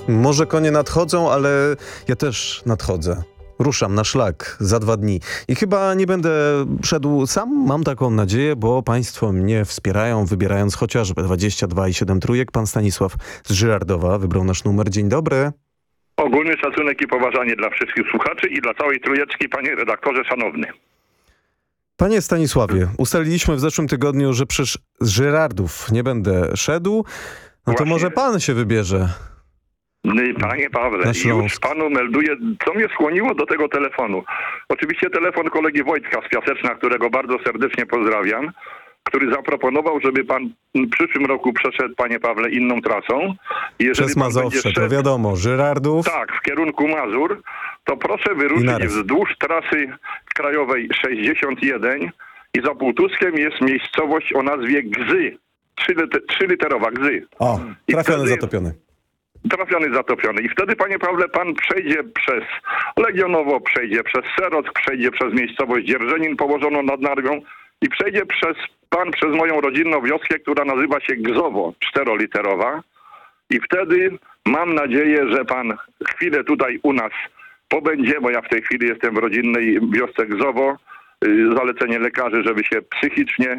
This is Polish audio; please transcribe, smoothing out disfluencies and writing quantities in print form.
Może konie nadchodzą, ale ja też nadchodzę. Ruszam na szlak za 2 dni. I chyba nie będę szedł sam, mam taką nadzieję, bo państwo mnie wspierają, wybierając chociażby 22,7 trójek. Pan Stanisław z Żyrardowa wybrał nasz numer. Dzień dobry. Ogólny szacunek i poważanie dla wszystkich słuchaczy i dla całej trójeczki, panie redaktorze szanowny. Panie Stanisławie, ustaliliśmy w zeszłym tygodniu, że przecież z Żyrardów nie będę szedł. No to Właśnie. może pan się wybierze. Panie Pawle, Na Śląsk. już panu melduję, co mnie skłoniło do tego telefonu. Oczywiście telefon kolegi Wojtka z Piaseczna, którego bardzo serdecznie pozdrawiam, który zaproponował, żeby pan w przyszłym roku przeszedł, panie Pawle, inną trasą. Jeżeli Przez pan będzie Mazowsze, to szedł, wiadomo, Żyrardów. tak, w kierunku Mazur, to proszę wyruszyć Naryw. wzdłuż trasy krajowej 61 i za Półtuskiem jest miejscowość o nazwie Gzy. Trzyliterowa Gzy. O, I trafiony, wtedy- zatopiony. Trafiony, zatopiony. I wtedy, panie Pawle, pan przejdzie przez Legionowo, przejdzie przez Serock, przejdzie przez miejscowość Dzierżenin położoną nad Narwią i przejdzie przez moją rodzinną wioskę, która nazywa się Gzowo, 4-literowa. I wtedy mam nadzieję, że pan chwilę tutaj u nas pobędzie, bo ja w tej chwili jestem w rodzinnej wiosce Gzowo. Zalecenie lekarzy, żeby się psychicznie